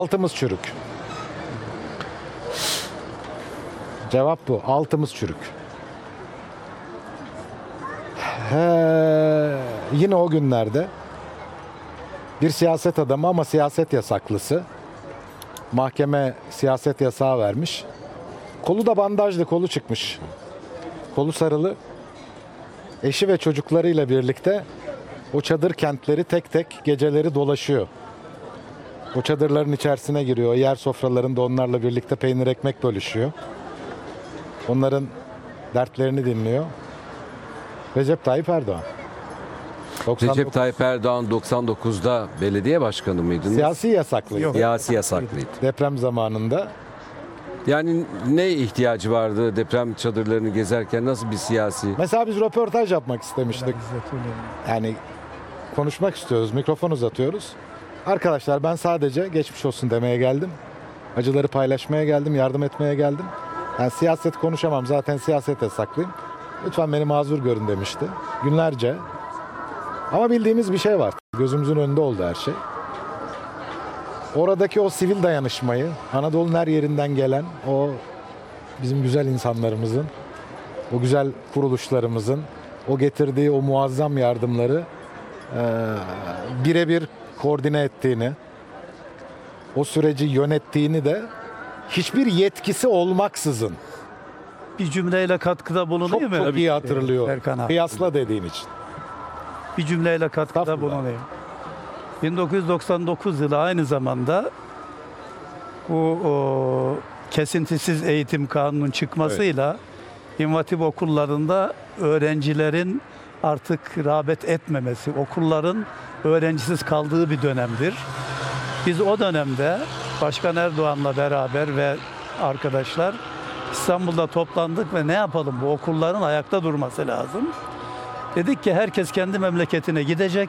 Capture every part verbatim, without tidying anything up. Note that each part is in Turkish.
Altımız çürük. Cevap bu. Altımız çürük. He, yine o günlerde bir siyaset adamı ama siyaset yasaklısı. Mahkeme siyaset yasağı vermiş. Kolu da bandajlı, kolu çıkmış. Kolu sarılı. Eşi ve çocuklarıyla birlikte o çadır kentleri tek tek geceleri dolaşıyor. O çadırların içerisine giriyor. Yer sofralarında onlarla birlikte peynir ekmek bölüşüyor. Onların dertlerini dinliyor. Recep Tayyip Erdoğan. doksan dokuz Recep Tayyip Erdoğan doksan dokuzda belediye başkanı mıydınız? Siyasi yasaklıydı. Yok. Siyasi yasaklıydı. Deprem zamanında. Yani ne ihtiyacı vardı deprem çadırlarını gezerken, nasıl bir siyasi? Mesela biz röportaj yapmak istemiştik. Yani konuşmak istiyoruz, mikrofon uzatıyoruz. Arkadaşlar ben sadece geçmiş olsun demeye geldim. Acıları paylaşmaya geldim, yardım etmeye geldim. Yani siyaset konuşamam, zaten siyaset yasaklıyım. Lütfen beni mazur görün demişti. Günlerce. Ama bildiğimiz bir şey var. Gözümüzün önünde oldu her şey. Oradaki o sivil dayanışmayı, Anadolu'nun her yerinden gelen o bizim güzel insanlarımızın, o güzel kuruluşlarımızın, o getirdiği o muazzam yardımları e, birebir koordine ettiğini, o süreci yönettiğini de hiçbir yetkisi olmaksızın Bir cümleyle katkıda bulunayım çok mı? çok iyi hatırlıyor. Serkan abi. Kıyasla dediğin için. Bir cümleyle katkıda Estağfurullah. bulunayım. bin dokuz yüz doksan dokuz yılı aynı zamanda bu o, kesintisiz eğitim kanunun çıkmasıyla İmam Hatip okullarında öğrencilerin artık rağbet etmemesi, okulların öğrencisiz kaldığı bir dönemdir. Biz o dönemde Başkan Erdoğan'la beraber ve arkadaşlar İstanbul'da toplandık ve ne yapalım, bu okulların ayakta durması lazım. Dedik ki herkes kendi memleketine gidecek.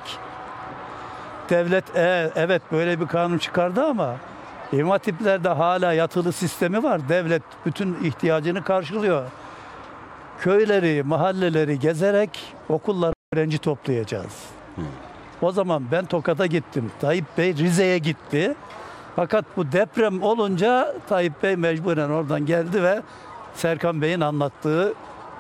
Devlet e, evet böyle bir kanun çıkardı ama İmam Hatiplerde hala yatılı sistemi var. Devlet bütün ihtiyacını karşılıyor. Köyleri, mahalleleri gezerek okullara öğrenci toplayacağız. Hmm. O zaman ben Tokat'a gittim. Tayyip Bey Rize'ye gitti. Fakat bu deprem olunca Tayyip Bey mecburen oradan geldi ve Serkan Bey'in anlattığı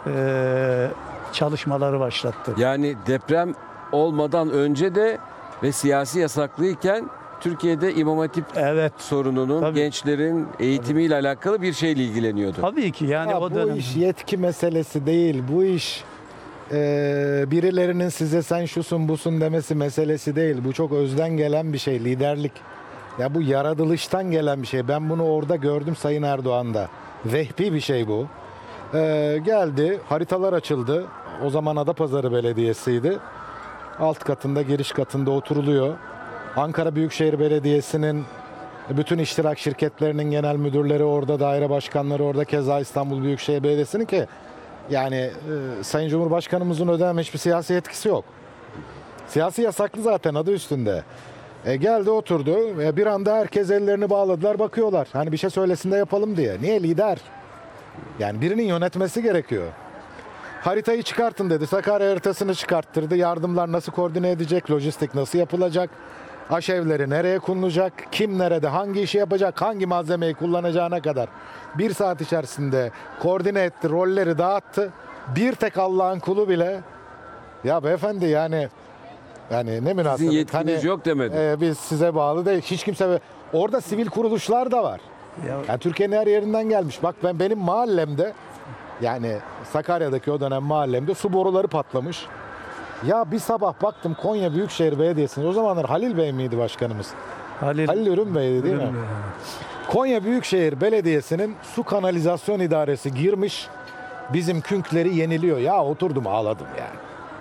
e, çalışmaları başlattı. Yani deprem olmadan önce de ve siyasi yasaklıyken Türkiye'de İmam Hatip Evet. sorununun, Tabii. gençlerin eğitimiyle alakalı bir şeyle ilgileniyordu. Tabii ki yani Ya o bu dönem. iş yetki meselesi değil. Bu iş e, birilerinin size sen şusun busun demesi meselesi değil. Bu çok özden gelen bir şey, liderlik. Ya bu yaratılıştan gelen bir şey. Ben bunu orada gördüm Sayın Erdoğan'da. Vehbi bir şey bu. E, geldi, haritalar açıldı. O zaman Adapazarı Belediyesi'ydi. Alt katında, giriş katında oturuluyor. Ankara Büyükşehir Belediyesi'nin bütün iştirak şirketlerinin genel müdürleri orada, daire başkanları orada, keza İstanbul Büyükşehir Belediyesi'nin ki yani e, Sayın Cumhurbaşkanımızın ödeme hiçbir siyasi etkisi yok. Siyasi yasaklı zaten adı üstünde. E, geldi oturdu ve bir anda herkes ellerini bağladılar bakıyorlar. Hani bir şey söylesin de yapalım diye. Niye? Lider. Yani birinin yönetmesi gerekiyor. Haritayı çıkartın dedi. Sakarya haritasını çıkarttırdı. Yardımlar nasıl koordine edecek? Lojistik nasıl yapılacak? Aşevleri nereye konulacak? Kim nerede? Hangi işi yapacak? Hangi malzemeyi kullanacağına kadar bir saat içerisinde koordine etti. Rolleri dağıttı. Bir tek Allah'ın kulu bile ya beyefendi yani yani ne münasebet. Sizin yetkiniz yok demedi. e, biz size bağlı değil. Hiç kimse orada sivil kuruluşlar da var. Ya, Yani Türkiye'nin her yerinden gelmiş. Bak ben benim mahallemde yani Sakarya'daki o dönem mahallemde su boruları patlamış. Ya bir sabah baktım Konya Büyükşehir Belediyesi'nde, o zamanlar Halil Bey miydi başkanımız? Halil, Halil Ürün Bey'di değil mi? Ürün Bey. Konya Büyükşehir Belediyesi'nin su kanalizasyon idaresi girmiş, bizim künkleri yeniliyor. Ya oturdum ağladım yani.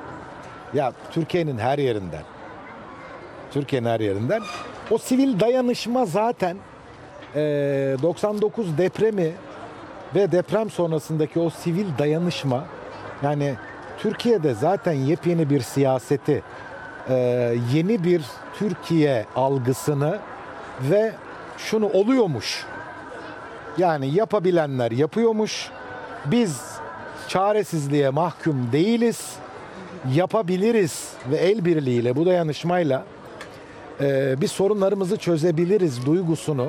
Ya Türkiye'nin her yerinden. Türkiye'nin her yerinden. O sivil dayanışma zaten eee, doksan dokuz depremi ve deprem sonrasındaki o sivil dayanışma, yani Türkiye'de zaten yepyeni bir siyaseti, e, yeni bir Türkiye algısını ve şunu oluyormuş. Yani yapabilenler yapıyormuş. Biz çaresizliğe mahkum değiliz. Yapabiliriz ve el birliğiyle, bu dayanışmayla e, bir sorunlarımızı çözebiliriz duygusunu